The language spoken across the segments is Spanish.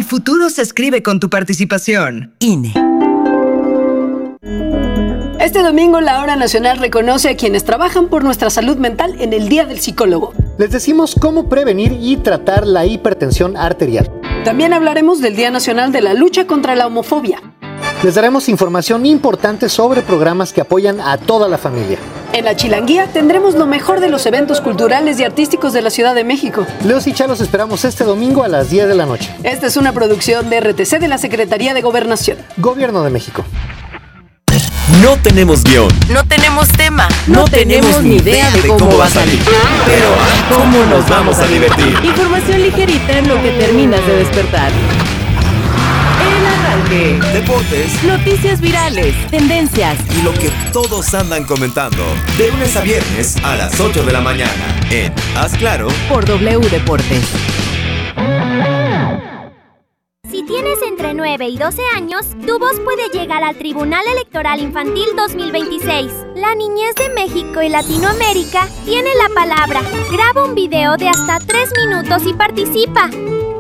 futuro se escribe con tu participación. INE. Este domingo la Hora Nacional reconoce a quienes trabajan por nuestra salud mental en el Día del Psicólogo. Les decimos cómo prevenir y tratar la hipertensión arterial. También hablaremos del Día Nacional de la Lucha contra la Homofobia. Les daremos información importante sobre programas que apoyan a toda la familia. En la Chilanguía tendremos lo mejor de los eventos culturales y artísticos de la Ciudad de México. Leos y Cha los esperamos este domingo a las 10 de la noche. Esta es una producción de RTC de la Secretaría de Gobernación. Gobierno de México. No tenemos guión. No tenemos tema. No tenemos ni idea de cómo va a salir. Pero ¿cómo nos vamos a divertir? Información ligerita en lo que terminas de despertar. El arranque. Deportes. Noticias virales. Tendencias. Y lo que todos andan comentando. De lunes a viernes a las 8 de la mañana. En Haz Claro. Por W Deportes. Si tienes entre 9 y 12 años, tu voz puede llegar al Tribunal Electoral Infantil 2026. La niñez de México y Latinoamérica tiene la palabra. Graba un video de hasta 3 minutos y participa.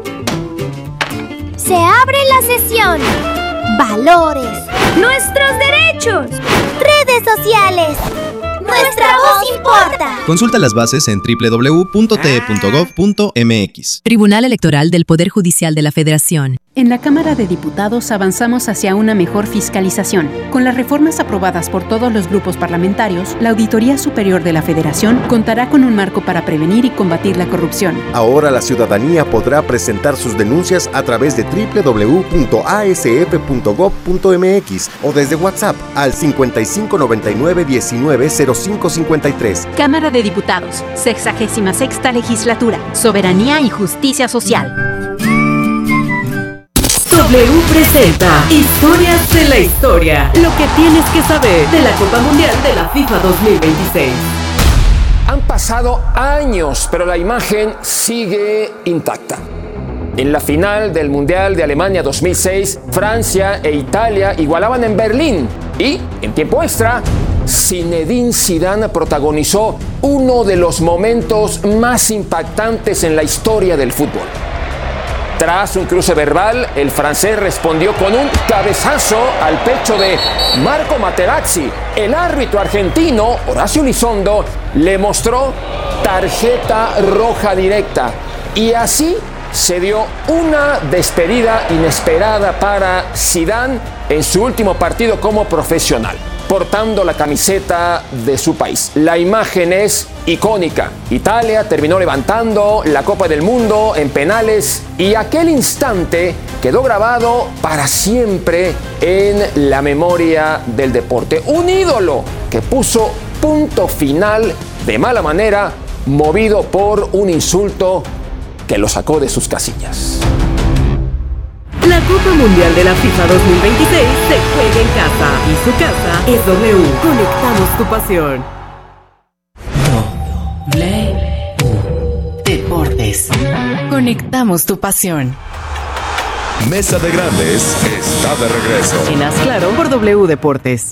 Se abre la sesión. Valores. Nuestros derechos. Redes sociales. Nuestra voz importa. Consulta las bases en www.te.gov.mx. Tribunal Electoral del Poder Judicial de la Federación. En la Cámara de Diputados avanzamos hacia una mejor fiscalización. Con las reformas aprobadas por todos los grupos parlamentarios, la Auditoría Superior de la Federación contará con un marco para prevenir y combatir la corrupción. Ahora la ciudadanía podrá presentar sus denuncias a través de www.asf.gov.mx o desde WhatsApp al 5599-190553. Cámara de Diputados, 66ª Legislatura, Soberanía y Justicia Social. W presenta Historias de la Historia. Lo que tienes que saber de la Copa Mundial de la FIFA 2026. Han pasado años, pero la imagen sigue intacta. En la final del Mundial de Alemania 2006, Francia e Italia igualaban en Berlín. Y, en tiempo extra, Zinedine Zidane protagonizó uno de los momentos más impactantes en la historia del fútbol. Tras un cruce verbal, el francés respondió con un cabezazo al pecho de Marco Materazzi. El árbitro argentino, Horacio Elizondo, le mostró tarjeta roja directa. Y así se dio una despedida inesperada para Zidane en su último partido como profesional, portando la camiseta de su país. La imagen es icónica. Italia terminó levantando la Copa del Mundo en penales y aquel instante quedó grabado para siempre en la memoria del deporte. Un ídolo que puso punto final de mala manera, movido por un insulto que lo sacó de sus casillas. La Copa Mundial de la FIFA 2026 se juega en casa y su casa es W. Conectamos tu pasión. W Deportes. Conectamos tu pasión. Mesa de Grandes está de regreso. En Haz Claro por W Deportes.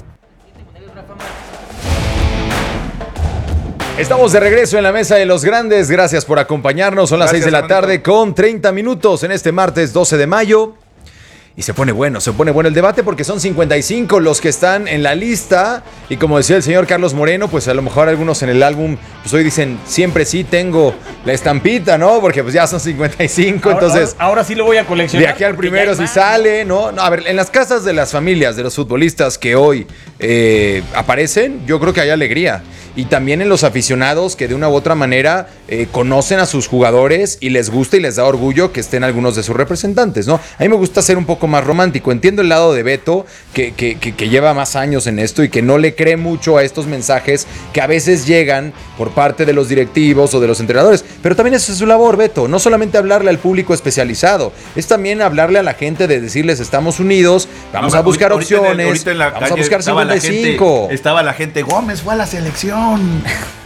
Estamos de regreso en la Mesa de los Grandes. Gracias por acompañarnos. Son las 6 de la tarde con 30 minutos en este martes 12 de mayo. Y se pone bueno el debate porque son 55 los que están en la lista. Y como decía el señor Carlos Moreno, pues a lo mejor algunos en el álbum, pues hoy dicen, siempre sí tengo la estampita, ¿no? Porque pues ya son 55, entonces... Ahora sí lo voy a coleccionar. De aquí al primero si sale, ¿no? No, a ver, en las casas de las familias de los futbolistas que hoy aparecen, yo creo que hay alegría. Y también en los aficionados que de una u otra manera conocen a sus jugadores y les gusta y les da orgullo que estén algunos de sus representantes, ¿no? A mí me gusta ser un poco más romántico. Entiendo el lado de Beto, que lleva más años en esto y que no le cree mucho a estos mensajes que a veces llegan por parte de los directivos o de los entrenadores. Pero también eso es su labor, Beto. No solamente hablarle al público especializado, es también hablarle a la gente de decirles estamos unidos, vamos a buscar opciones, vamos a buscar 55. Estaba la gente, Gómez fue a la selección.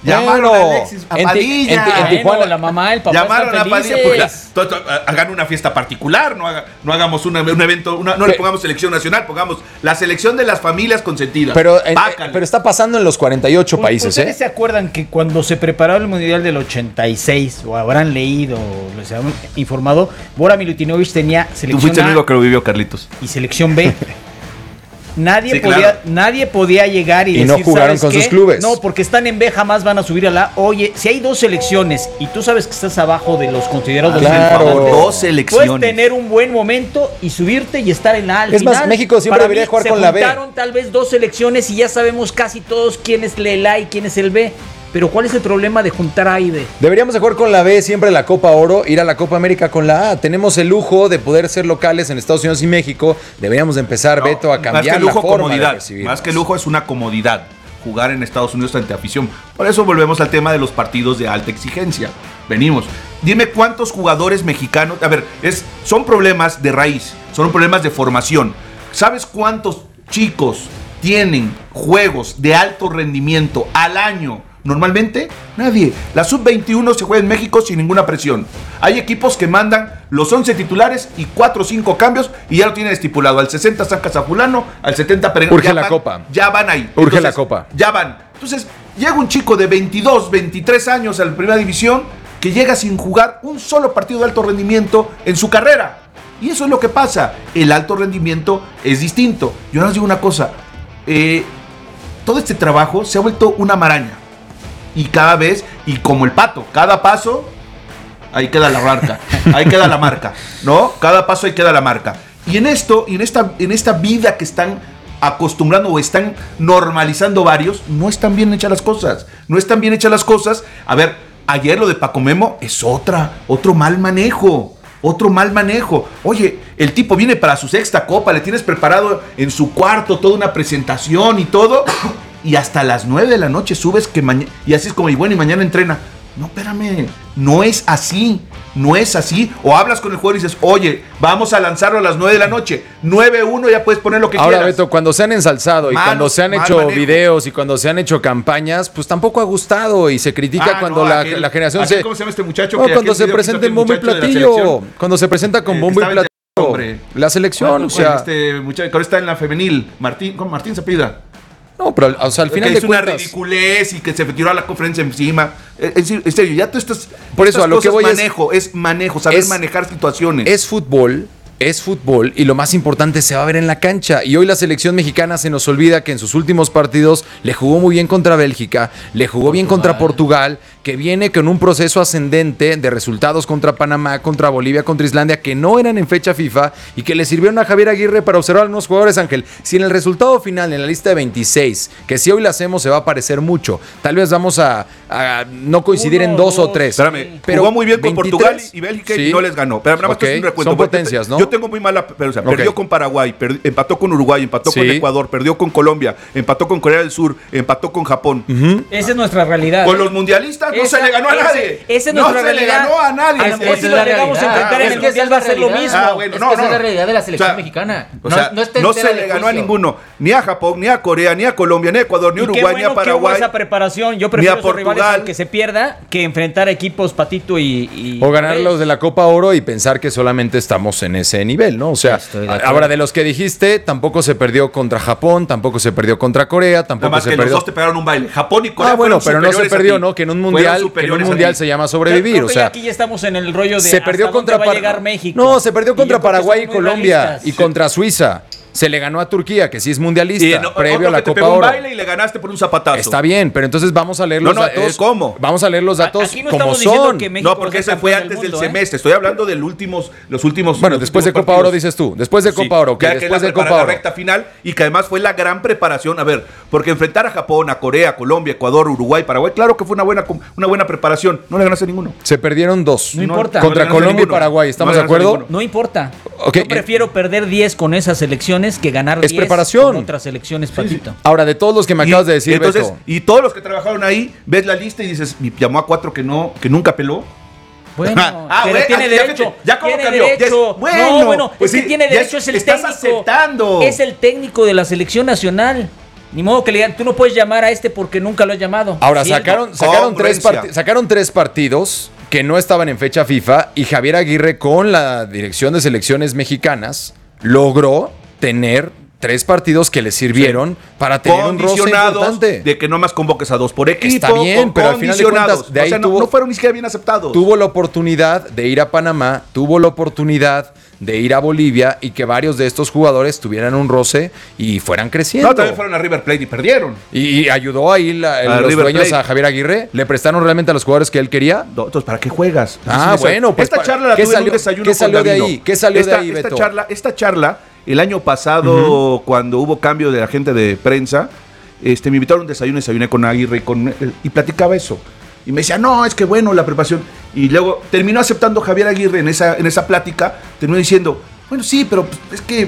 Llamaron a Alexis, a Padilla. En Tijuana, la mamá, el papá llamaron están a Padilla. felices. Pues, hagan una fiesta particular, no hagamos un evento, no le pongamos selección nacional, pongamos la selección de las familias consentidas. Pero está pasando en los 48 países, ¿Ustedes se acuerdan que cuando se preparó el Mundial del 86, o habrán leído, o les han informado, Bora Milutinovic tenía selección A? Tú fuiste el único que lo vivió, Carlitos. Y selección B. Nadie Sí, podía llegar y decir, no jugaron ¿sabes con qué? sus clubes. No, porque están en B, jamás van a subir a la A. Oye, si hay dos selecciones y tú sabes que estás abajo de los considerados dos selecciones. puedes tener un buen momento y subirte y estar en la A al Es más, final. México siempre Para debería mí, jugar con la B. Se juntaron tal vez dos selecciones y ya sabemos casi todos quién es el A y quién es el B. Pero ¿cuál es el problema de juntar A y B? Deberíamos de jugar con la B siempre la Copa Oro, ir a la Copa América con la A. Tenemos el lujo de poder ser locales en Estados Unidos y México. Deberíamos de empezar, Beto, a cambiar más que lujo, la forma comodidad. de recibir. Más que lujo es una comodidad jugar en Estados Unidos ante afición. Por eso volvemos al tema de los partidos de alta exigencia. Venimos. Dime cuántos jugadores mexicanos... A ver, son problemas de raíz, son problemas de formación. ¿Sabes cuántos chicos tienen juegos de alto rendimiento al año? Normalmente, nadie. La sub-21 se juega en México sin ninguna presión. Hay equipos que mandan los 11 titulares y 4 o 5 cambios y ya lo tienen estipulado. Al 60 sacas a fulano, al 70 urge la Copa. Ya van ahí. Urge la Copa. Ya van. Entonces, llega un chico de 22, 23 años a la primera división que llega sin jugar un solo partido de alto rendimiento en su carrera. Y eso es lo que pasa. El alto rendimiento es distinto. Yo les digo una cosa. Todo este trabajo se ha vuelto una maraña. Y cada vez, y como el pato, cada paso, ahí queda la marca, ¿no? Cada paso ahí queda la marca. Y en esta vida que están acostumbrando o están normalizando varios, no están bien hechas las cosas. A ver, ayer lo de Paco Memo es otro mal manejo. Oye, el tipo viene para su sexta copa, le tienes preparado en su cuarto toda una presentación y todo... Y hasta las 9 de la noche subes y así es como, y bueno, y mañana entrena. No, espérame, no es así. O hablas con el jugador y dices, oye, vamos a lanzarlo a las 9 de la noche. 9-1, ya puedes poner lo que quieras. Ahora, Beto, cuando se han ensalzado y cuando se han hecho videos y cuando se han hecho campañas, pues tampoco ha gustado y se critica cuando la generación se... ¿Cómo se llama este muchacho? No, cuando se presenta en bombo y platillo. Cuando se presenta con bombo y platillo. La selección, o sea... Este muchacho que ahora está en la femenil, Martín Cepeda. No, pero o sea, al final que de es cuentas... una ridiculez y que se tiró a la conferencia encima. En serio, ya tú estás... Por eso, a lo que voy es manejo, saber manejar situaciones. Es fútbol y lo más importante se va a ver en la cancha. Y hoy la selección mexicana se nos olvida que en sus últimos partidos le jugó muy bien contra Bélgica, le jugó bien contra Portugal, que viene con un proceso ascendente de resultados contra Panamá, contra Bolivia, contra Islandia, que no eran en fecha FIFA y que le sirvieron a Javier Aguirre para observar a algunos jugadores, Ángel. Si en el resultado final, en la lista de 26, que si hoy la hacemos se va a parecer mucho, tal vez vamos a no coincidir en 2 o 3. Espérame, pero jugó muy bien con Portugal y Bélgica y no les ganó. Pero nada más que es un recuento. Son potencias, ¿no? Yo tengo muy mala... Pero, o sea, perdió con Paraguay, empató con Uruguay, empató con Ecuador, perdió con Colombia, empató con Corea del Sur, empató con Japón. Esa es nuestra realidad. Con los mundialistas no se le ganó a nadie. Esa es nuestra realidad. No se le ganó a nadie. A lo mejor si lo llegamos a enfrentar en el Mundial va a ser lo mismo. Esa es la realidad de la selección mexicana. No se le ganó a ninguno. Ni a Japón, ni a Corea, ni a Colombia, ni a Ecuador, ni a Uruguay, ni a Paraguay. Esa preparación. Yo prefiero esos rivales que se pierda que enfrentar equipos Patito y o ganar los de la Copa Oro y pensar que solamente estamos en ese nivel, ¿no? O sea, ahora de los que dijiste, tampoco se perdió contra Japón, tampoco se perdió contra Corea, tampoco se perdió. Los dos te pegaron un baile. Japón y Corea. Bueno, pero no se perdió, ¿no? Que en un mundial se llama sobrevivir. O sea, aquí ya estamos en el rollo de se perdió contra va a llegar México. No, se perdió contra Paraguay y Colombia y contra Suiza. Se le ganó a Turquía, que sí es mundialista, previo a la Copa Oro. Un baile y le ganaste por un zapatazo. Está bien, pero entonces vamos a leer los datos. ¿Cómo? Vamos a leer los datos como son. No, porque ese fue antes del semestre. Estoy hablando de los últimos. Bueno, después de Copa Oro dices tú. Después de Copa Oro, que después de Copa Oro. La recta final y que además fue la gran preparación. A ver, porque enfrentar a Japón, a Corea, Colombia, Ecuador, Uruguay, Paraguay, claro que fue una buena preparación. No le ganaste ninguno. Se perdieron 2. No importa. Contra Colombia y Paraguay. ¿Estamos de acuerdo? No importa. Yo prefiero perder 10 con esas selecciones que ganar 10 preparación. con otras selecciones, Patito. Sí. Ahora, de todos los que me acabas de decir, entonces, Beto. Y todos los que trabajaron ahí, ves la lista y dices, llamó a 4 que nunca peló. Bueno, pero tiene derecho. Ya cómo cambió. Bueno, pues es que tiene derecho, es el técnico. Aceptando. Es el técnico de la selección nacional. Ni modo que le digan, tú no puedes llamar a este porque nunca lo has llamado. Ahora, ¿Sí? sacaron tres partidos que no estaban en fecha FIFA y Javier Aguirre con la dirección de selecciones mexicanas logró tener 3 partidos que le sirvieron para tener un roce importante. De que no más convoques a 2 por equipo. Está bien, pero al final de cuentas, de ahí no fueron ni siquiera bien aceptados. Tuvo la oportunidad de ir a Panamá, tuvo la oportunidad de ir a Bolivia y que varios de estos jugadores tuvieran un roce y fueran creciendo. No, también fueron a River Plate y perdieron. Y ayudó ahí los River dueños Plate. a Javier Aguirre. ¿Le prestaron realmente a los jugadores que él quería? No, entonces, ¿para qué juegas? Bueno, pues esta charla la tuve en un desayuno ¿qué salió con de Davino. ahí? ¿Qué salió de ahí, Beto? Esta charla, el año pasado, cuando hubo cambio de agente de prensa, me invitaron a un desayuno, desayuné con Aguirre y platicaba eso. Y me decía, no, es que bueno, la preparación. Y luego terminó aceptando Javier Aguirre en esa plática, terminó diciendo, bueno, sí, pero es que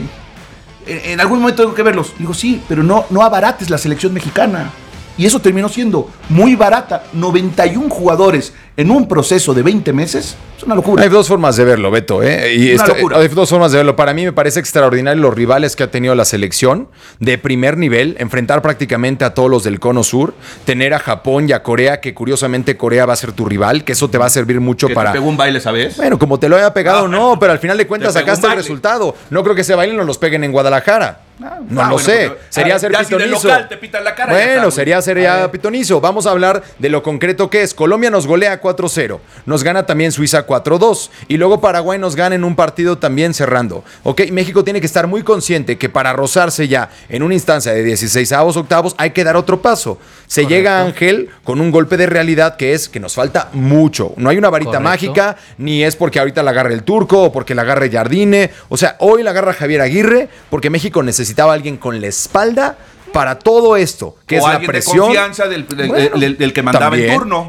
en algún momento tengo que verlos. Digo, sí, pero no abarates la selección mexicana. Y eso terminó siendo muy barata. 91 jugadores en un proceso de 20 meses. Es una locura. Hay 2 formas de verlo, Beto. Una locura. Hay 2 formas de verlo. Para mí me parece extraordinario los rivales que ha tenido la selección de primer nivel, enfrentar prácticamente a todos los del Cono Sur, tener a Japón y a Corea, que curiosamente Corea va a ser tu rival, que eso te va a servir mucho para... ¿Te pegó un baile, sabes? Bueno, como te lo haya pegado, no, pero al final de cuentas acá está el resultado. No creo que ese baile nos los peguen en Guadalajara. No lo sé. Sería ser pitonizo. Te pitan la cara. Bueno, sería pitonizo. Vamos a hablar de lo concreto que es. Colombia nos golea 4-0. Nos gana también Suiza 4-2. Y luego Paraguay nos gana en un partido también cerrando. Ok, México tiene que estar muy consciente que para rozarse ya en una instancia de 16avos, octavos, hay que dar otro paso. Se llega a Ángel con un golpe de realidad que es que nos falta mucho. No hay una varita mágica, ni es porque ahorita la agarre el Turco o porque la agarre Jardine. O sea, hoy la agarra Javier Aguirre porque México necesitaba a alguien con la espalda para todo esto, que o es la presión. De confianza del que mandaba también, en turno.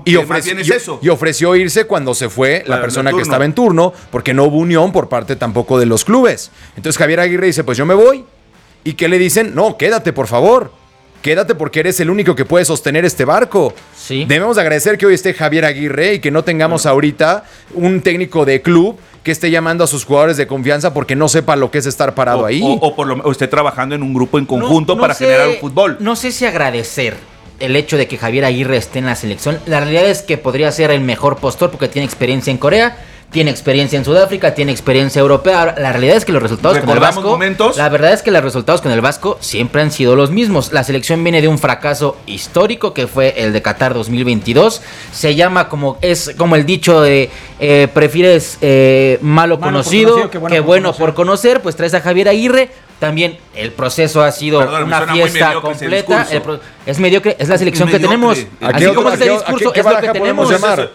Y ofreció irse cuando se fue la persona que estaba en turno, porque no hubo unión por parte tampoco de los clubes. Entonces Javier Aguirre dice, pues yo me voy. ¿Y qué le dicen? No, quédate, por favor. Quédate porque eres el único que puede sostener este barco. Sí. Debemos agradecer que hoy esté Javier Aguirre y que no tengamos ahorita un técnico de club que esté llamando a sus jugadores de confianza porque no sepa lo que es estar parado ahí. O esté trabajando en un grupo en conjunto para generar un fútbol. No sé si agradecer el hecho de que Javier Aguirre esté en la selección. La realidad es que podría ser el mejor postor porque tiene experiencia en Corea, tiene experiencia en Sudáfrica, tiene experiencia europea. Ahora, la realidad es que los resultados con el Vasco, la verdad es que los resultados con el Vasco siempre han sido los mismos. La selección viene de un fracaso histórico que fue el de Qatar 2022. Se llama como el dicho de prefieres malo conocido que bueno por conocer. Pues traes a Javier Aguirre. También el proceso ha sido una fiesta completa. Es mediocre, es la selección que tenemos. Así como ese discurso, es lo que tenemos.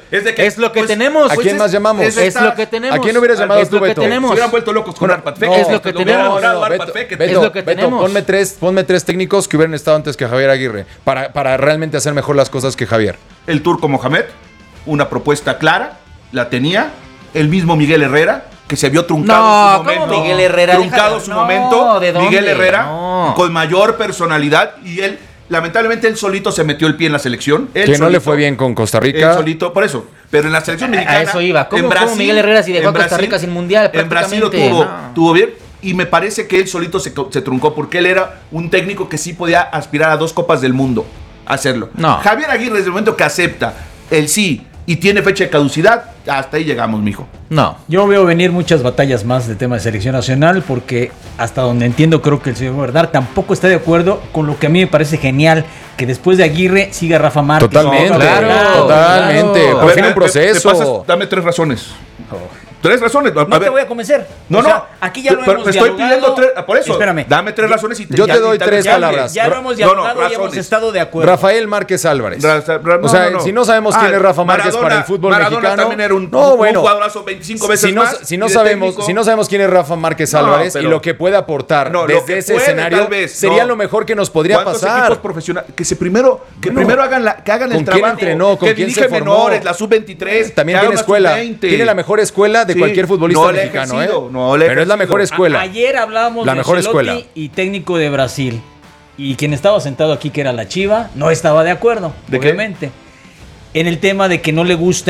Es lo que tenemos. ¿A quién más llamamos? Es lo que tenemos. ¿A quién hubieras llamado tú, Beto? Se hubieran vuelto locos con Arpatfec. Es lo que tenemos. Es lo que tenemos. Ponme 3 técnicos que hubieran estado antes que Javier Aguirre para realmente hacer mejor las cosas que Javier. El Turco Mohamed, una propuesta clara, la tenía. El mismo Miguel Herrera, que se vio truncado su momento. Miguel Herrera, momento. Miguel Herrera, con mayor personalidad, y él, lamentablemente, él solito se metió el pie en la selección. Que no le fue bien con Costa Rica. Él solito, por eso. Pero en la selección mexicana. A eso iba. ¿Cómo Miguel Herrera si dejó a Costa Rica sin mundial? En Brasil lo tuvo bien. Y me parece que él solito se truncó, porque él era un técnico que sí podía aspirar a 2 Copas del Mundo. Hacerlo. No. Javier Aguirre, desde el momento que acepta el sí y tiene fecha de caducidad, hasta ahí llegamos, mijo. No. Yo veo venir muchas batallas más del tema de selección nacional, porque hasta donde entiendo creo que el señor Bernard tampoco está de acuerdo con lo que a mí me parece genial, que después de Aguirre siga Rafa Márquez. Totalmente, totalmente. Por fin un proceso. Dame 3 razones. 3 razones. No te voy a convencer. No, o sea, aquí ya lo hemos estoy pidiendo 3. Por eso. Espérame. Dame 3 razones y yo te doy 3 palabras. Ya lo hemos dialogado y hemos estado de acuerdo. Rafael Márquez Álvarez. O sea, si no sabemos quién es Rafa Márquez para el fútbol mexicano. También era un jugadorazo 25 veces más. Si no sabemos quién es Rafa Márquez Álvarez y lo que puede aportar desde ese escenario, sería lo mejor que nos podría pasar. ¿Cuántos equipos profesionales? Que primero hagan el trabajo. ¿Con quién entrenó? ¿Con quién se formó? Menores, la sub-23. También tiene escuela. Tiene la mejor escuela de cualquier futbolista mexicano, pero es la mejor escuela. Ayer hablábamos de Ancelotti y técnico de Brasil, y quien estaba sentado aquí, que era la Chiva, no estaba de acuerdo, obviamente, en el tema de que no le gusta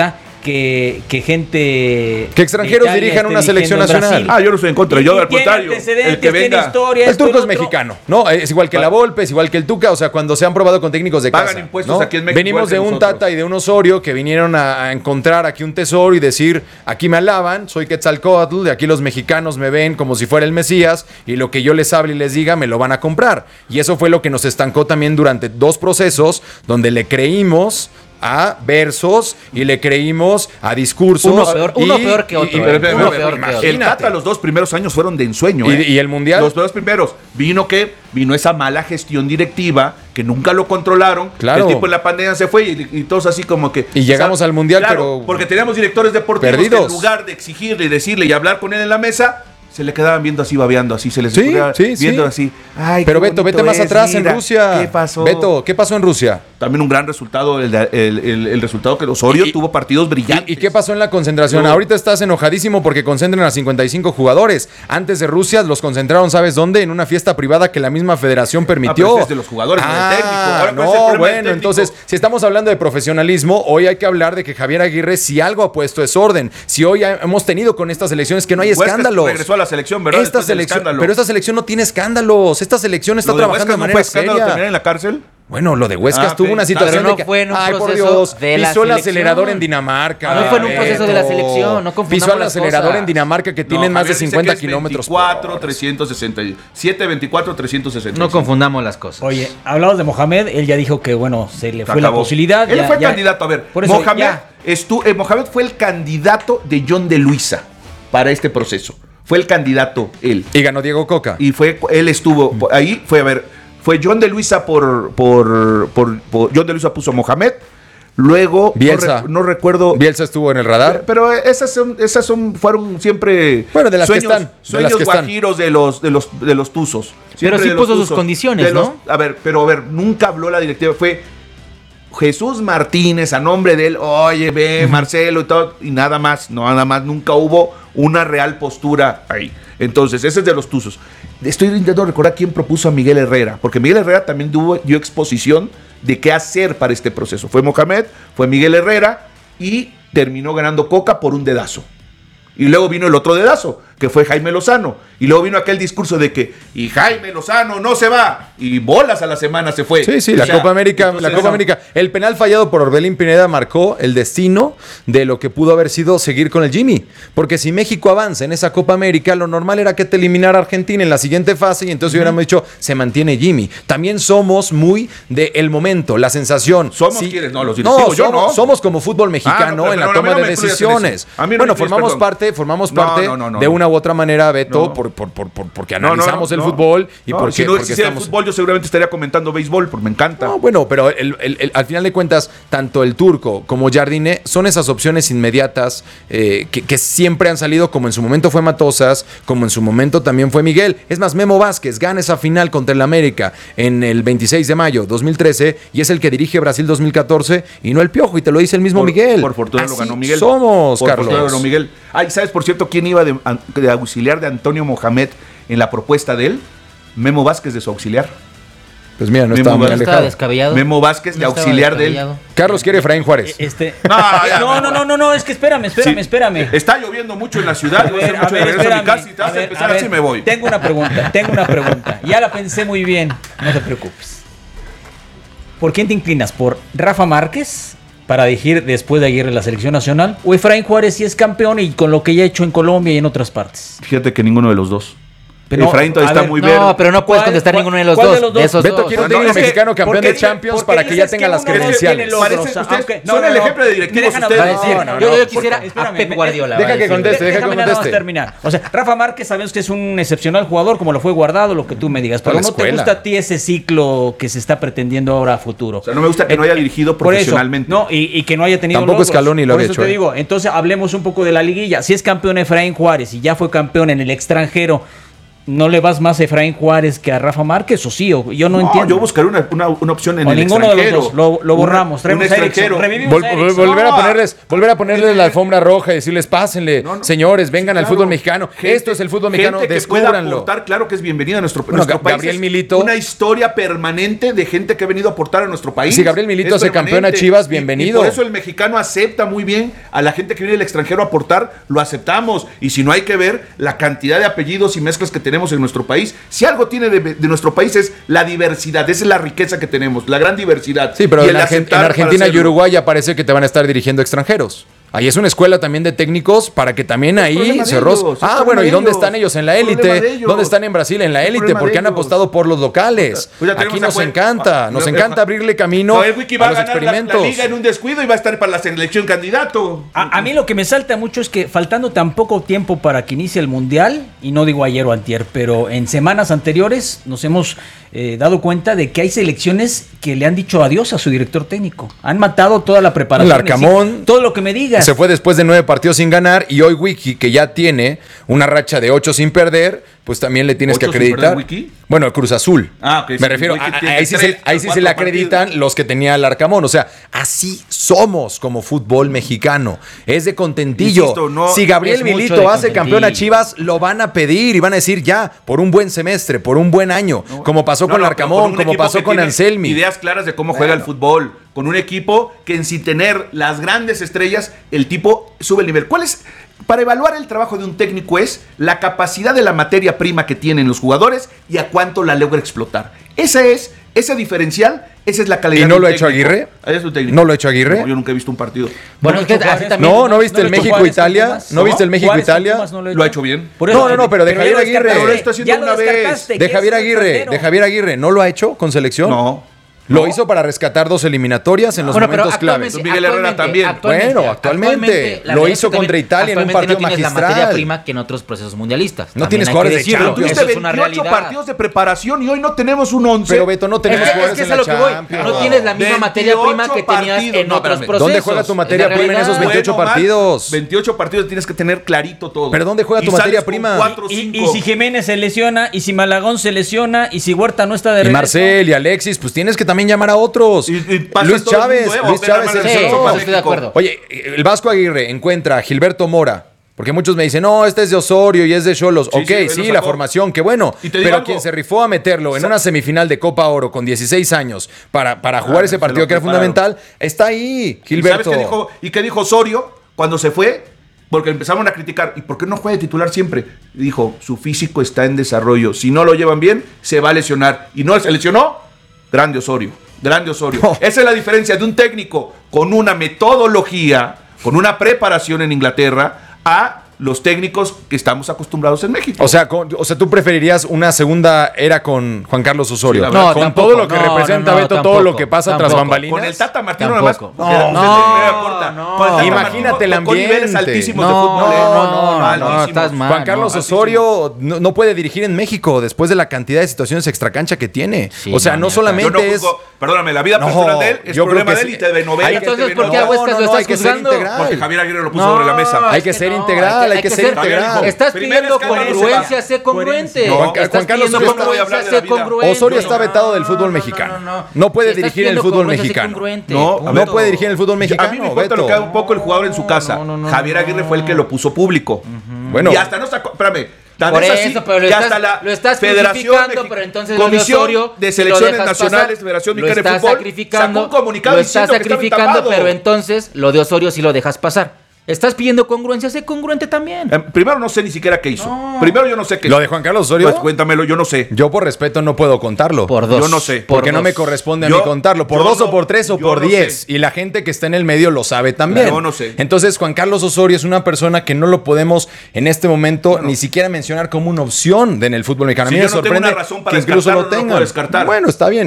que gente... Que extranjeros de Italia dirijan una selección dirigiendo en nacional. Brasil. Yo no estoy en contra, yo al tiene contrario. antecedentes, El que venga. tiene historia, El turco esto, es otro. mexicano, ¿no? Es igual que la Volpe, es igual que el Tuca, o sea, cuando se han probado con técnicos de Pagan casa. impuestos ¿no? aquí en México Venimos igual que de un nosotros. Tata y de un Osorio que vinieron a encontrar aquí un tesoro y decir, aquí me alaban, soy Quetzalcóatl, de aquí los mexicanos me ven como si fuera el Mesías y lo que yo les hable y les diga me lo van a comprar. Y eso fue lo que nos estancó también durante 2 procesos donde le creímos a versos y le creímos a discursos. Uno peor que otro. Pero, Uno peor que otro. El Tata los 2 primeros años fueron de ensueño. ¿Y el Mundial? Los 2 primeros. Vino esa mala gestión directiva que nunca lo controlaron. Claro. El tipo en la pandemia se fue y todos así como que... Y llegamos al Mundial, pero... Porque teníamos directores deportivos perdidos. que en lugar de exigirle y decirle y hablar con él en la mesa... Se le quedaban viendo así, babeando así, se les ocurría viendo así. Ay, pero qué Beto, vete bonito más atrás mira, en Rusia. ¿Qué pasó? Beto, ¿qué pasó en Rusia? También un gran resultado, el resultado que Osorio tuvo partidos brillantes. ¿Y qué pasó en la concentración? Ahorita estás enojadísimo porque concentran a 55 jugadores. Antes de Rusia los concentraron, ¿sabes dónde? En una fiesta privada que la misma federación permitió. Pero es de los jugadores, no del técnico. Ahora, ¿cuál es el no, problema del bueno, técnico? entonces, si estamos hablando de profesionalismo, hoy hay que hablar de que Javier Aguirre, si algo ha puesto es orden. Si hoy hemos tenido con estas elecciones que no hay Huescas escándalos. regresó a la selección, ¿verdad? Esta selección, pero esta selección no tiene escándalos. Esta selección está trabajando de manera escándalo seria. terminar en la cárcel? Bueno, lo de Huescas tuvo una situación pero no de que, fue en un ay, por proceso Dios, de la pisó el selección. acelerador en Dinamarca. No fue en un proceso de la selección, no confundamos Pisó el las acelerador cosas. en Dinamarca que tienen más de 50 kilómetros por hora. 724, 360. No confundamos las cosas. Oye, hablamos de Mohamed, él ya dijo que, bueno, se le fue la Acabó. posibilidad. Él ya- fue ya- candidato, a ver, Por eso, Mohamed, ya. Mohamed fue el candidato de John de Luisa para este proceso. Fue el candidato él. Y ganó Diego Coca. Y él estuvo ahí, fue John de Luisa por John de Luisa puso a Mohamed. Luego, Bielsa. no recuerdo. Bielsa estuvo en el radar. Pero esas fueron siempre Bueno, de las que sueños, están, de sueños las que están. guajiros de los tuzos. Pero Siempre sí de los puso sus tuzos. condiciones, De los- ¿no? A ver, nunca habló la directiva. Fue Jesús Martínez a nombre de él. Oye, ve, Marcelo y todo. Y nada más. Nunca hubo una real postura ahí. Entonces, ese es de los tuzos. Estoy intentando recordar quién propuso a Miguel Herrera. Porque Miguel Herrera también dio exposición de qué hacer para este proceso. Fue Mohamed, fue Miguel Herrera y terminó ganando Coca por un dedazo. Y luego vino el otro dedazo, que fue Jaime Lozano. Y luego vino aquel discurso de que, y Jaime Lozano no se va. Y bolas a la semana se fue. Sí, O la sea, Copa América, entonces, El penal fallado por Orbelín Pineda marcó el destino de lo que pudo haber sido seguir con el Jimmy. Porque si México avanza en esa Copa América, lo normal era que te eliminara Argentina en la siguiente fase y entonces hubiéramos dicho, se mantiene Jimmy. También somos muy del momento, la sensación. ¿Somos quiénes? No, los directivos, yo no. Somos como fútbol mexicano pero en la a mí toma no de me incluyas en decisiones. eso. A mí no Bueno, me incluyes, formamos parte No. de una u otra manera, Beto, No. porque analizamos el fútbol y porque si no porque existiera el fútbol, yo seguramente estaría comentando béisbol, porque me encanta. No, bueno, pero al final de cuentas, tanto el Turco como Jardine son esas opciones inmediatas que siempre han salido, como en su momento fue Matosas, como en su momento también fue Miguel. Es más, Memo Vázquez gana esa final contra el América en el 26 de mayo 2013 y es el que dirige Brasil 2014 y no el Piojo, y te lo dice el mismo Miguel. Por fortuna lo Así ganó Miguel. somos, por Carlos. fortuna lo ganó Miguel. Ay, ¿sabes, por cierto, quién iba de auxiliar de Antonio Mohamed en la propuesta de él? Memo Vázquez de su auxiliar. Pues mira, no Memo estaba muy Vázquez. alejado. descabellado. Memo Vázquez de No estaba auxiliar de él. descabellado. Carlos quiere Efraín Juárez. No, es que espérame. Está lloviendo mucho en la ciudad. Yo voy a hacer A mucho de ver, regreso a mi espérame. casa y te vas A a ver, empezar a así ver. me voy. Tengo una pregunta. Ya la pensé muy bien. No te preocupes. ¿Por quién te inclinas? ¿Por Rafa Márquez para dirigir después de Aguirre la selección nacional? ¿O Efraín Juárez si es campeón y con lo que ya ha hecho en Colombia y en otras partes? Fíjate que ninguno de los dos. Pero, Efraín todavía a está ver, muy no, verde. pero no puedes contestar ninguno de los dos. De esos Beto dos. quiere un No, técnico es que- mexicano campeón porque de dice- Champions porque para que ya dices tenga que las uno no credenciales. tiene logros, Parecen- aunque- ustedes son el ejemplo de directivos, me dejan ustedes. hablar. Yo quisiera a Espérame, Pep Guardiola. deja va a que decir. conteste, deja que Déjame nada más conteste. terminar. O sea, Rafa Márquez sabemos que es un excepcional jugador, como lo fue Guardado, lo que tú me digas. Para Pero la no te escuela. gusta a ti ese ciclo que se está pretendiendo ahora a futuro. O sea, no me gusta que no haya dirigido Por eso, profesionalmente. no, y que no haya tenido Tampoco logros. Scaloni lo Por había eso hecho, te digo, entonces hablemos un poco de la liguilla. Si es campeón Efraín Juárez y ya fue campeón en el extranjero, ¿No le vas más a Efraín Juárez que a Rafa Márquez o sí? Yo no entiendo. Yo buscaré una opción en el ninguno extranjero. De los dos. Lo borramos. Un extranjero. Volver a ponerles la alfombra roja y decirles, pásenle, señores, vengan al fútbol mexicano. Esto es el fútbol mexicano, descúbranlo. Claro que es bienvenido a nuestro país. Gabriel Milito. Una historia permanente de gente que ha venido a aportar a nuestro país. Si Gabriel Milito hace campeón a Chivas, bienvenido. Y por eso el mexicano acepta muy bien a la gente que viene del extranjero a aportar, lo aceptamos. Y si no, hay que ver la cantidad de apellidos y mezclas que tenemos en nuestro país. Si algo tiene de nuestro país es la diversidad, esa es la riqueza que tenemos, la gran diversidad. Sí, pero en Argentina y Uruguay ya parece que te van a estar dirigiendo extranjeros. Ahí es una escuela también de técnicos para que también ahí se roce. Bueno, ¿y dónde están ellos? En la élite. ¿Dónde están en Brasil? En la élite, porque han apostado por los locales. Aquí nos encanta abrirle camino a los experimentos. La liga en un descuido y va a estar para la selección candidato. A mí lo que me salta mucho es que faltando tan poco tiempo para que inicie el Mundial, y no digo ayer o antier, pero en semanas anteriores nos hemos dado cuenta de que hay selecciones que le han dicho adiós a su director técnico. Han matado toda la preparación. El Arcamón. Todo lo que me digas. Se fue después de 9 partidos sin ganar y hoy Wiki, que ya tiene una racha de 8 sin perder, pues también le tienes que acreditar. Bueno, el Cruz Azul. Okay, me refiero, ahí sí se le acreditan los que tenía el Arcamón. O sea, así somos como fútbol mexicano. Es de contentillo. Insisto, si Gabriel Milito hace campeón a Chivas, lo van a pedir y van a decir ya, por un buen semestre, por un buen año, como pasó con el Arcamón, como pasó con Anselmi. Ideas claras de cómo juega el fútbol. Con un equipo que sin tener las grandes estrellas, el tipo sube el nivel. ¿Cuál es? Para evaluar el trabajo de un técnico es la capacidad de la materia prima que tienen los jugadores y a cuánto la logra explotar. Ese diferencial, esa es la calidad. ¿Y no lo ha hecho Aguirre? ¿No lo ha hecho Aguirre? No, yo nunca he visto un partido. Bueno, es que así también. ¿No viste el México-Italia? ¿No viste el México-Italia? Lo ha hecho bien. No, pero de Javier Aguirre. Pero lo está haciendo una vez. De Javier Aguirre, ¿no lo ha hecho con selección? No. Lo hizo para rescatar 2 eliminatorias en los momentos claves. Miguel Herrera también. Actualmente lo hizo contra Italia en un partido no magistral. La materia prima que en otros procesos mundialistas. No tienes jugadores de Champions. Tuviste 28 partidos de preparación y hoy no tenemos un 11. Pero Beto, no tenemos jugadores en la Champions. No tienes la misma materia prima que tenías en otros procesos. ¿Dónde juega tu materia prima en esos 28 partidos? 28 partidos tienes que tener clarito todo. ¿Pero dónde juega tu materia prima? Y si Jiménez se lesiona, y si Malagón se lesiona, y si Huerta no está de regreso. Y Marcel y Alexis, pues tienes que también llamar a otros. Luis Chávez estoy de acuerdo. Oye, el Vasco Aguirre encuentra a Gilberto Mora, porque muchos me dicen, no, este es de Osorio y es de Xolos. Sí, la formación, qué bueno. Pero quien se rifó a meterlo en una semifinal de Copa Oro con 16 años para jugar ese partido que era fundamental, está ahí, Gilberto. ¿Sabes qué dijo Osorio cuando se fue? Porque empezaron a criticar, ¿y por qué no juega de titular siempre? Dijo, su físico está en desarrollo. Si no lo llevan bien, se va a lesionar. ¿Y no se lesionó? Grande Osorio. Esa es la diferencia de un técnico con una metodología, con una preparación en Inglaterra, a los técnicos que estamos acostumbrados en México. O sea, tú preferirías una segunda era con Juan Carlos Osorio. Sí, con tampoco, todo lo que representa Beto, todo lo que pasa tras bambalinas. Con el Tata Martino nada más. Imagínate el ambiente. Con niveles altísimos de fútbol. No, estás mal. Juan Carlos Osorio no puede dirigir en México después de la cantidad de situaciones extracancha que tiene. Sí, o sea, no solamente es... Perdóname, la vida personal de él es problema de él y te novela. Entonces, ¿por qué a Huescas lo estás juzgando? Porque Javier Aguirre lo puso sobre la mesa. Hay que ser integral. Hay que ser integral. Estás pidiendo congruencia, sé congruente. Juan Carlos Osorio está vetado del fútbol mexicano. No puede dirigir en el fútbol mexicano. No puede dirigir en el fútbol mexicano. A mí me importa lo que haga un poco el jugador en su casa. Javier Aguirre fue el que lo puso público. Bueno. Y hasta no sacó... Espérame. Por eso, pero lo estás crucificando, pero entonces Comisión de Selecciones Nacionales, Federación Mexicana de Fútbol, sacó un comunicado diciendo que estaba tapado. Pero entonces lo de Osorio sí lo dejas pasar. Estás pidiendo congruencia, sé congruente también. Primero no sé ni siquiera qué hizo. Primero yo no sé qué hizo. ¿Lo de Juan Carlos Osorio? Pues cuéntamelo, yo no sé. Yo por respeto no puedo contarlo. Por 2. Yo no sé. Porque no me corresponde a mí contarlo. Por 2 o por 3 o por 10. Y la gente que está en el medio lo sabe también. Yo no sé. Entonces Juan Carlos Osorio es una persona que no lo podemos en este momento ni siquiera mencionar como una opción en el fútbol mexicano. A mí me sorprende que incluso lo tengan. Bueno, está bien.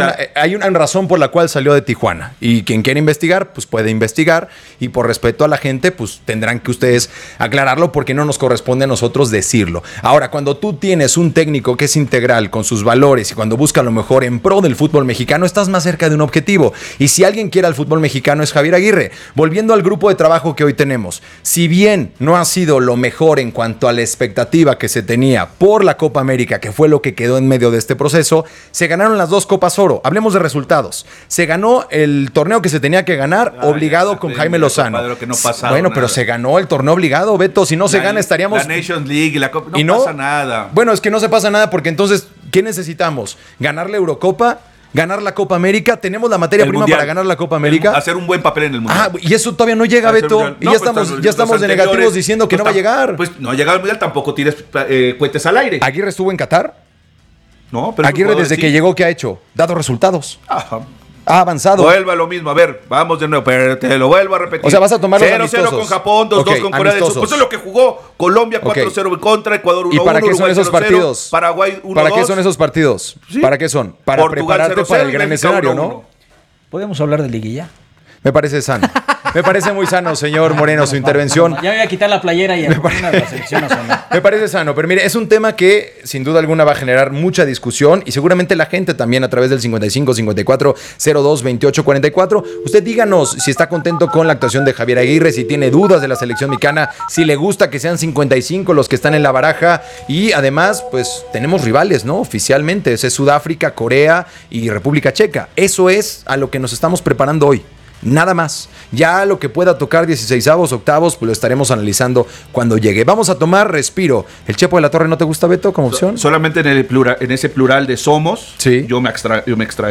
Hay una razón por la cual salió de Tijuana. Y quien quiera investigar, pues puede investigar. Y por respeto a la gente gente, pues tendrán que ustedes aclararlo porque no nos corresponde a nosotros decirlo. Ahora, cuando tú tienes un técnico que es integral con sus valores y cuando busca lo mejor en pro del fútbol mexicano, estás más cerca de un objetivo. Y si alguien quiere al fútbol mexicano es Javier Aguirre. Volviendo al grupo de trabajo que hoy tenemos, si bien no ha sido lo mejor en cuanto a la expectativa que se tenía por la Copa América, que fue lo que quedó en medio de este proceso, se ganaron las 2 Copas Oro. Hablemos de resultados. Se ganó el torneo que se tenía que ganar, obligado con Jaime Lozano. Bueno, pero se ganó el torneo obligado, Beto. Si no se gana, estaríamos... La Nations League, la Copa... No pasa nada. Bueno, es que no se pasa nada porque entonces, ¿qué necesitamos? ¿Ganar la Eurocopa? ¿Ganar la Copa América? ¿Tenemos la materia prima para ganar la Copa América? Hacer un buen papel en el Mundial. Y eso todavía no llega, Beto. Y ya estamos de negativos diciendo que no va a llegar. Pues no ha llegado al Mundial, tampoco tires cohetes al aire. ¿Aguirre estuvo en Qatar? No, pero... Aguirre desde que llegó, ¿qué ha hecho? Dado resultados. Ajá. Ha avanzado. Vuelva a lo mismo. A ver, vamos de nuevo, pero te lo vuelvo a repetir. O sea, vas a tomar los 0-0 con Japón, 2-2 con Corea del Sur. Pues eso es lo que jugó Colombia, 4-0 en contra, Ecuador 1-1. ¿Y para qué son esos partidos? Paraguay 1-2. ¿Para qué son esos partidos? ¿Sí? ¿Para qué son? Para Portugal, prepararte 0-0, para el gran escenario, 1-1. ¿No? ¿Podemos hablar de liguilla? Me parece sano. Me parece muy sano, señor Moreno, su intervención. Ya me voy a quitar la playera y a poner la selección nacional. Me parece sano, pero mire, es un tema que sin duda alguna va a generar mucha discusión y seguramente la gente también a través del 55 54 02 28 44. Usted díganos si está contento con la actuación de Javier Aguirre, si tiene dudas de la selección mexicana, si le gusta que sean 55 los que están en la baraja y además, pues tenemos rivales, ¿no? Oficialmente, es Sudáfrica, Corea y República Checa. Eso es a lo que nos estamos preparando hoy. Nada más. Ya lo que pueda tocar 16avos, octavos, pues lo estaremos analizando cuando llegue. Vamos a tomar respiro. ¿El Chepo de la Torre no te gusta, Beto, como opción? Solamente en ese plural de somos. Sí. Yo me extraigo.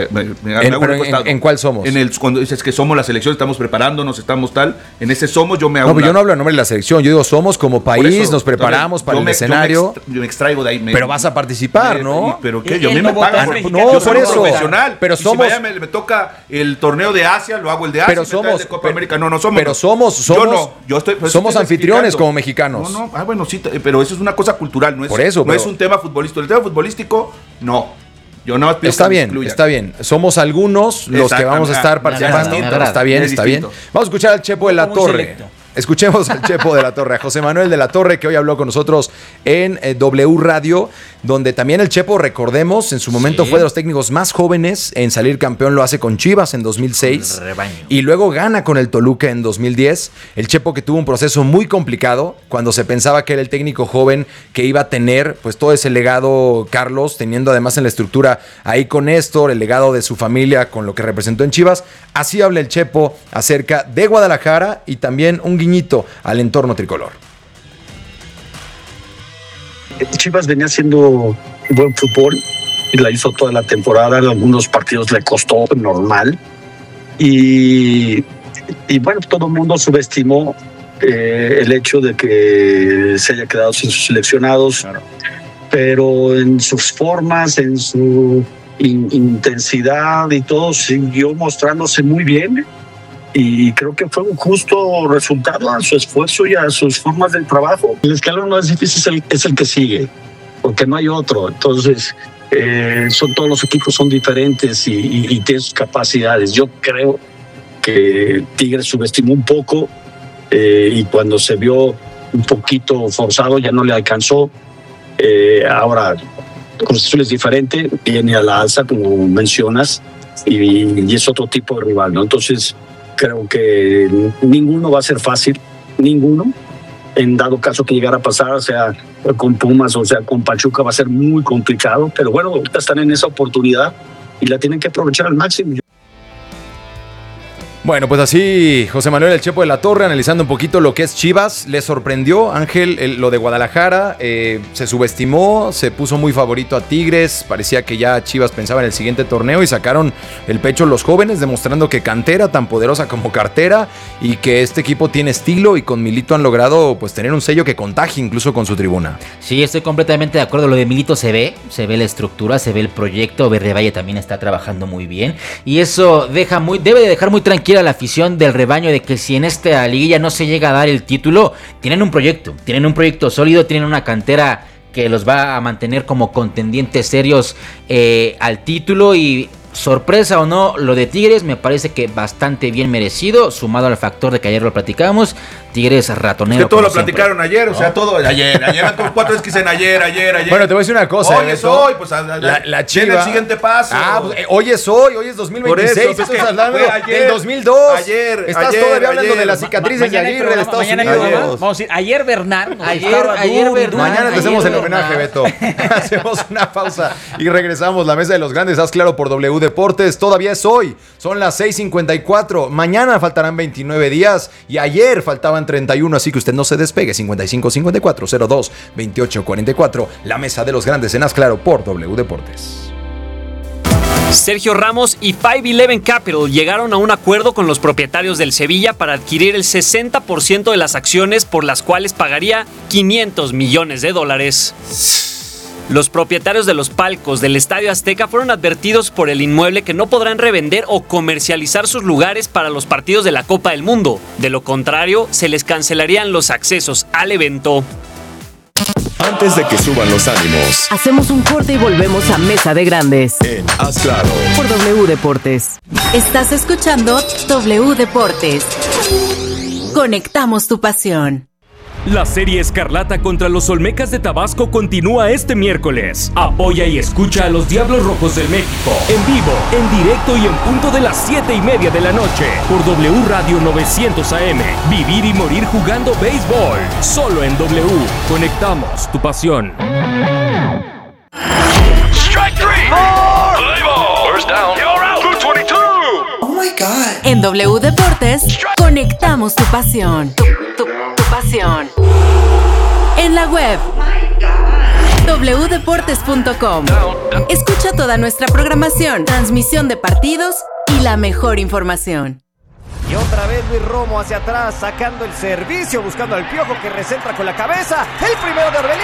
¿En cuál somos? Cuando dices que somos la selección, estamos preparándonos, estamos tal. En ese somos yo me hago. No, pero yo no hablo en nombre de la selección. Yo digo somos como país, nos preparamos para el escenario. Yo me extraigo de ahí. Pero vas a participar, ¿no? ¿Pero qué? Yo me pagan. No, yo soy por eso. profesional. Pero somos. Si me toca el torneo de Asia, lo hago el de Asia. Pero somos. De Copa América. No somos. Pero somos. Yo no. Somos anfitriones como mexicanos. No. Bueno, sí, pero eso es una cosa cultural. No es, por eso, no es un tema futbolístico. El tema futbolístico, no. Yo no pido está bien. Somos algunos los que vamos a estar participando. Está bien. Vamos a escuchar al Chepo de la Torre. Escuchemos al Chepo de la Torre, a José Manuel de la Torre, que hoy habló con nosotros en W Radio, donde también el Chepo, recordemos, en su momento fue de los técnicos más jóvenes en salir campeón, lo hace con Chivas en 2006, y luego gana con el Toluca en 2010. El Chepo que tuvo un proceso muy complicado, cuando se pensaba que era el técnico joven que iba a tener pues todo ese legado, Carlos, teniendo además en la estructura ahí con Néstor, el legado de su familia con lo que representó en Chivas. Así habla el Chepo acerca de Guadalajara y también un guiñito al entorno tricolor. Chivas venía haciendo buen fútbol y la hizo toda la temporada. En algunos partidos le costó, normal. Y bueno, todo el mundo subestimó el hecho de que se haya quedado sin sus seleccionados. Claro. Pero en sus formas, en su intensidad y todo, siguió mostrándose muy bien. Y creo que fue un justo resultado a su esfuerzo y a sus formas de trabajo. El escalón más difícil es el que sigue, porque no hay otro. Entonces, todos los equipos son diferentes y tienen sus capacidades. Yo creo que Tigres subestimó un poco y cuando se vio un poquito forzado ya no le alcanzó. Ahora, Cruz Azul es diferente, viene a la alza, como mencionas, y es otro tipo de rival, ¿no? Entonces, creo que ninguno va a ser fácil, ninguno. En dado caso que llegara a pasar, sea con Pumas o sea con Pachuca, va a ser muy complicado. Pero bueno, ahorita están en esa oportunidad y la tienen que aprovechar al máximo. Bueno, pues así José Manuel el Chepo de la Torre analizando un poquito lo que es Chivas. ¿Le sorprendió, Ángel, lo de Guadalajara? Se subestimó, se puso muy favorito a Tigres. Parecía que ya Chivas pensaba en el siguiente torneo y sacaron el pecho los jóvenes, demostrando que cantera tan poderosa como cartera y que este equipo tiene estilo y con Milito han logrado pues tener un sello que contagie incluso con su tribuna. Sí, estoy completamente de acuerdo. Lo de Milito se ve la estructura, se ve el proyecto. Verde Valle también está trabajando muy bien y eso debe de dejar muy tranquila a la afición del rebaño de que si en esta liguilla no se llega a dar el título, tienen un proyecto sólido, tienen una cantera que los va a mantener como contendientes serios al título y sorpresa o no, lo de Tigres me parece que bastante bien merecido, sumado al factor de que ayer lo platicamos. Tigres ratonero. Es que todo lo platicaron ayer, o sea, todo ayer. Ayer, 4 veces que dicen ayer. Bueno, te voy a decir una cosa. Hoy es hoy, pues la Chiva. Viene el siguiente paso. Pues, hoy es 2026. Por eso, estás hablando ayer, del 2002. Estás todavía hablando de las cicatrices de Aguirre de Estados Unidos. Vamos a decir, ayer Bernal. Ayer Bernal. Mañana te hacemos el homenaje, Beto. Hacemos una pausa y regresamos. La mesa de los grandes, haz claro por W Deportes. Todavía es hoy. Son las 6:54. Mañana faltarán 29 días y ayer faltaban 31, así que usted no se despegue. 55-54-02-28-44. La mesa de los grandes en haz claro por W Deportes. Sergio Ramos y 511 Capital llegaron a un acuerdo con los propietarios del Sevilla para adquirir el 60% de las acciones, por las cuales pagaría $500 millones. Los propietarios de los palcos del Estadio Azteca fueron advertidos por el inmueble que no podrán revender o comercializar sus lugares para los partidos de la Copa del Mundo. De lo contrario, se les cancelarían los accesos al evento. Antes de que suban los ánimos, hacemos un corte y volvemos a Mesa de Grandes. En Haz Claro. Por W Deportes. Estás escuchando W Deportes. Conectamos tu pasión. La serie Escarlata contra los Olmecas de Tabasco continúa este miércoles. Apoya y escucha a los Diablos Rojos del México en vivo, en directo y en punto de las 7:30 de la noche por W Radio 900 AM. Vivir y morir jugando béisbol. Solo en W. Conectamos tu pasión. Strike three. Play ball. First down. You're out. 222. Oh my God. En W Deportes, conectamos tu pasión. Tu pasión. En la web wdeportes.com. Escucha toda nuestra programación, transmisión de partidos y la mejor información. Y otra vez Luis Romo hacia atrás, sacando el servicio, buscando al Piojo que recentra con la cabeza. El primero de Orbelín.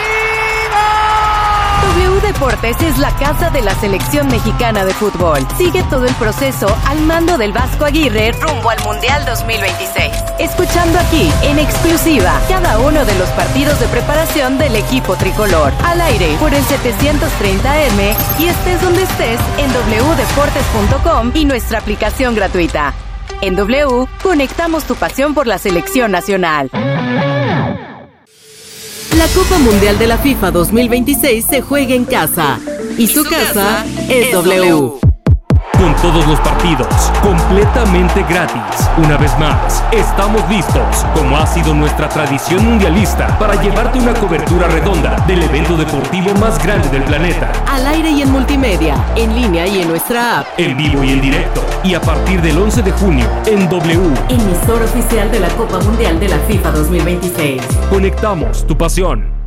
W Deportes es la casa de la selección mexicana de fútbol. Sigue todo el proceso al mando del Vasco Aguirre rumbo al Mundial 2026. Escuchando aquí, en exclusiva, cada uno de los partidos de preparación del equipo tricolor. Al aire, por el 730M y estés donde estés en wdeportes.com y nuestra aplicación gratuita. En W, conectamos tu pasión por la selección nacional. La Copa Mundial de la FIFA 2026 se juega en casa. Y su casa es W. Con todos los partidos, completamente gratis. Una vez más, estamos listos, como ha sido nuestra tradición mundialista, para llevarte una cobertura redonda del evento deportivo más grande del planeta. Al aire y en multimedia, en línea y en nuestra app. En vivo y en directo. Y a partir del 11 de junio, en W. Emisor oficial de la Copa Mundial de la FIFA 2026. Conectamos tu pasión.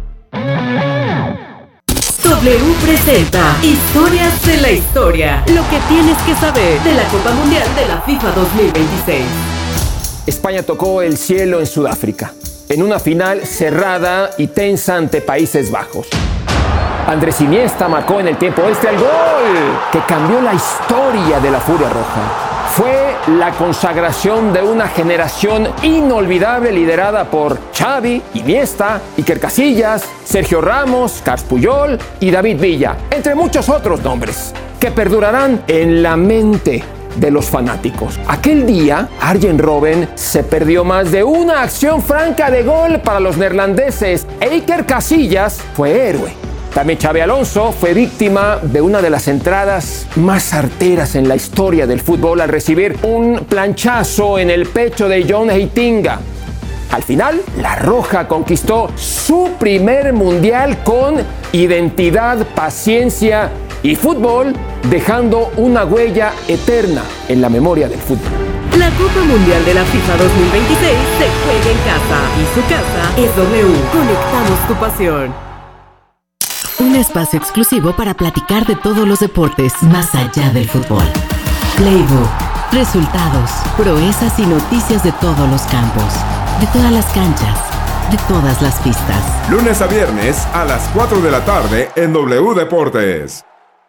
W presenta Historias de la Historia. Lo que tienes que saber de la Copa Mundial de la FIFA 2026. España tocó el cielo en Sudáfrica, en una final cerrada y tensa ante Países Bajos. Andrés Iniesta marcó en el tiempo extra el gol que cambió la historia de la Furia Roja. Fue la consagración de una generación inolvidable liderada por Xavi, Iniesta, Iker Casillas, Sergio Ramos, Carles Puyol y David Villa, entre muchos otros nombres, que perdurarán en la mente de los fanáticos. Aquel día, Arjen Robben se perdió más de una acción franca de gol para los neerlandeses e Iker Casillas fue héroe. También Xabi Alonso fue víctima de una de las entradas más certeras en la historia del fútbol al recibir un planchazo en el pecho de John Heitinga. Al final, la Roja conquistó su primer mundial con identidad, paciencia y fútbol, dejando una huella eterna en la memoria del fútbol. La Copa Mundial de la FIFA 2026 se juega en casa y su casa es W. Conectamos tu pasión. Un espacio exclusivo para platicar de todos los deportes más allá del fútbol. Playbook, resultados, proezas y noticias de todos los campos, de todas las canchas, de todas las pistas. Lunes a viernes a las 4 de la tarde en W Deportes.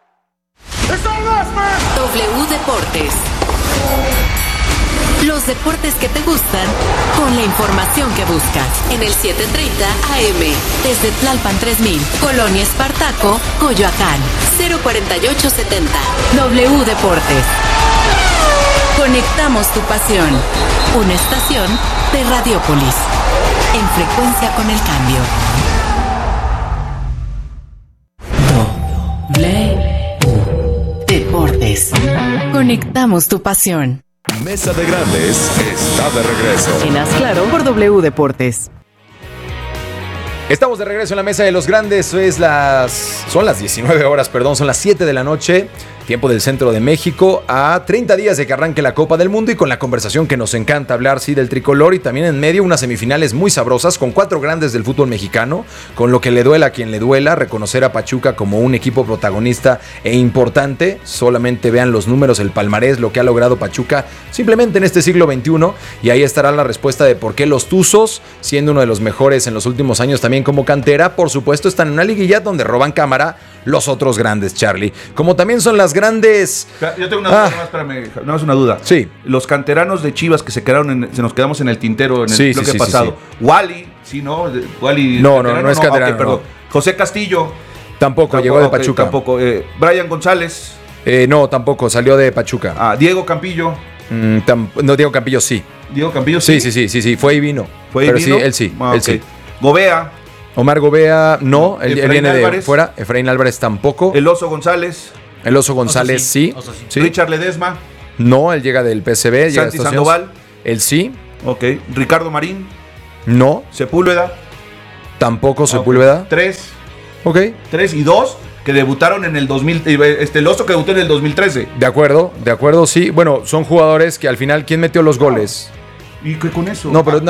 W Deportes. Los deportes que te gustan con la información que buscas. En el 730 AM. Desde Tlalpan 3000, Colonia Espartaco, Coyoacán. 04870. W Deportes. Conectamos tu pasión. Una estación de Radiopolis. En frecuencia con el cambio. W Deportes. Conectamos tu pasión. Mesa de Grandes está de regreso. En Haz Claro por W Deportes. Estamos de regreso en la Mesa de los Grandes. Son las 19 horas, perdón, son las 7 de la noche. Tiempo del centro de México, a 30 días de que arranque la Copa del Mundo y con la conversación que nos encanta hablar, sí, del tricolor, y también en medio unas semifinales muy sabrosas con 4 grandes del fútbol mexicano, con lo que le duela a quien le duela, reconocer a Pachuca como un equipo protagonista e importante. Solamente vean los números, el palmarés, lo que ha logrado Pachuca simplemente en este siglo XXI, y ahí estará la respuesta de por qué los Tuzos, siendo uno de los mejores en los últimos años también como cantera, por supuesto están en una liguilla donde roban cámara los otros grandes, Charlie. Como también son las grandes... Yo tengo una duda, espérame, no es una duda. Sí. Los canteranos de Chivas que se nos quedamos en el tintero en el bloque pasado. Sí. Wally, sí, ¿no? Wally. No es canterano. Okay, perdón. No. José Castillo. Tampoco, llegó de Pachuca. Tampoco. Brian González. No, tampoco, salió de Pachuca. Diego Campillo. No, Diego Campillo sí. Diego Campillo sí. Sí, fue y vino. Pero sí, él sí. Él sí. Gobea. Omar Gobea, no, él viene Álvarez. De fuera. Efraín Álvarez tampoco. El Oso González. El Oso González sí. Richard Ledesma. No, él llega del PSV. Santi Sandoval. Él sí. Ok. Ricardo Marín. No. Sepúlveda. Tampoco Sepúlveda. 3. Ok. 3 y 2 que debutaron en el 2000. El Oso que debutó en el 2013. De acuerdo, sí. Bueno, son jugadores que al final, ¿quién metió los goles? ¿Y qué con eso? No, pero